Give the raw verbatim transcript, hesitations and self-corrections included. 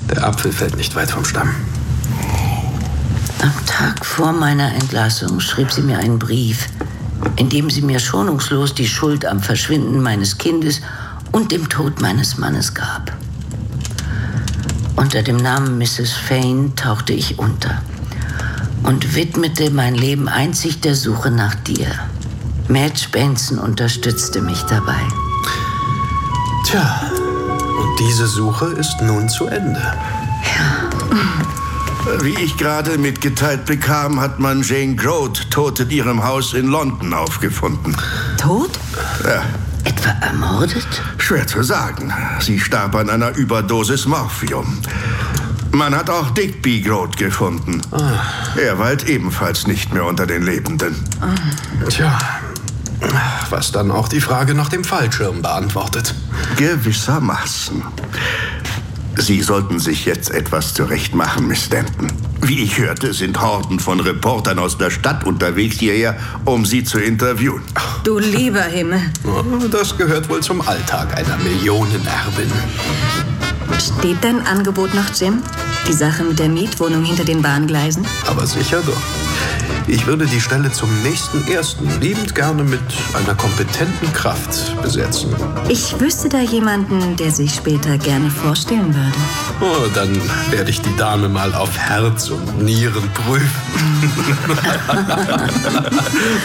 Der Apfel fällt nicht weit vom Stamm. Am Tag vor meiner Entlassung schrieb sie mir einen Brief, in dem sie mir schonungslos die Schuld am Verschwinden meines Kindes und dem Tod meines Mannes gab. Unter dem Namen Misses Fane tauchte ich unter und widmete mein Leben einzig der Suche nach dir. Madge Benson unterstützte mich dabei. Tja, und diese Suche ist nun zu Ende. Ja. Wie ich gerade mitgeteilt bekam, hat man Jane Grote tot in ihrem Haus in London aufgefunden. Tot? Ja. Etwa ermordet? Schwer zu sagen. Sie starb an einer Überdosis Morphium. Man hat auch Digby Grote gefunden. Ah. Er weilt ebenfalls nicht mehr unter den Lebenden. Ah. Tja, was dann auch die Frage nach dem Fallschirm beantwortet. Gewissermaßen. Sie sollten sich jetzt etwas zurechtmachen, Miss Denton. Wie ich hörte, sind Horden von Reportern aus der Stadt unterwegs hierher, um Sie zu interviewen. Du lieber Himmel. Das gehört wohl zum Alltag einer Millionenerbin. Steht dein Angebot noch, Jim? Die Sache mit der Mietwohnung hinter den Bahngleisen? Aber sicher doch. Ich würde die Stelle zum nächsten Ersten liebend gerne mit einer kompetenten Kraft besetzen. Ich wüsste da jemanden, der sich später gerne vorstellen würde. Oh, dann werde ich die Dame mal auf Herz und Nieren prüfen.